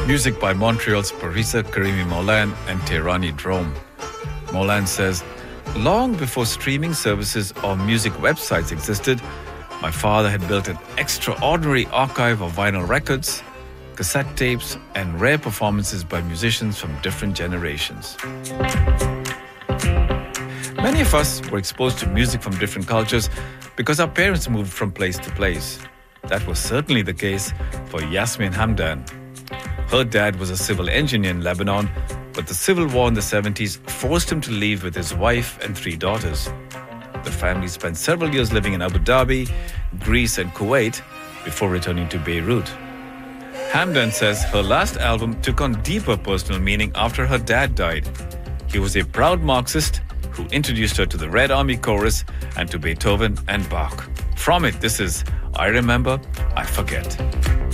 Music by Montreal's Parisa Karimi Maulan and Tehrani Drome. Maulan says, long before streaming services or music websites existed, my father had built an extraordinary archive of vinyl records, cassette tapes, and rare performances by musicians from different generations. Many of us were exposed to music from different cultures because our parents moved from place to place. That was certainly the case for Yasmin Hamdan. Her dad was a civil engineer in Lebanon, but the civil war in the 70s forced him to leave with his wife and 3 daughters. The family spent several years living in Abu Dhabi, Greece and Kuwait before returning to Beirut. Hamdan says her last album took on deeper personal meaning after her dad died. He was a proud Marxist who introduced her to the Red Army Chorus and to Beethoven and Bach. From it, this is I Remember, I Forget.